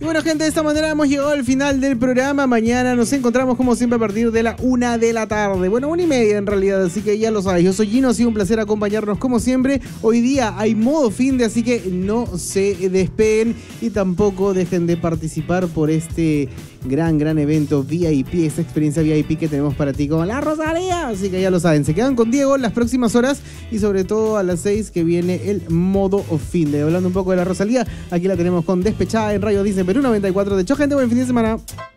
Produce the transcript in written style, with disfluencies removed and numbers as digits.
Bueno, gente, de esta manera hemos llegado al final del programa. Mañana nos encontramos como siempre a partir de la 1 de la tarde. Bueno, 1:30 en realidad, así que ya lo sabes. Yo soy Gino, ha sido un placer acompañarnos como siempre. Hoy día hay modo finde, así que no se despeguen y tampoco dejen de participar por este gran evento VIP, esta experiencia VIP que tenemos para ti con la Rosalía. Así que ya lo saben, se quedan con Diego las próximas horas y sobre todo a las 6 que viene el modo finde. Hablando un poco de la Rosalía, aquí la tenemos con Despechada en Radio Disney Perú 94. De hecho, gente, buen fin de semana.